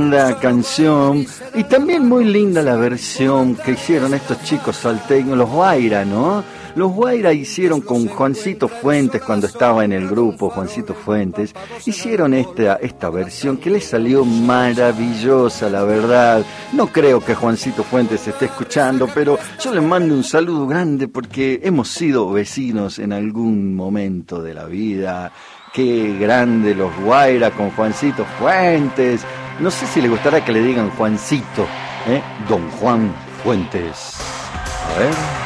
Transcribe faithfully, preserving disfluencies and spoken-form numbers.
linda canción y también muy linda la versión que hicieron estos chicos salteños, los Guaira, ¿no? Los Guaira hicieron con Juancito Fuentes, cuando estaba en el grupo Juancito Fuentes, hicieron esta, esta versión que les salió maravillosa, la verdad. No creo que Juancito Fuentes esté escuchando, pero yo les mando un saludo grande porque hemos sido vecinos en algún momento de la vida. Qué grande los Guaira con Juancito Fuentes. No sé si le gustará que le digan Juancito, ¿eh? Don Juan Fuentes. A ver...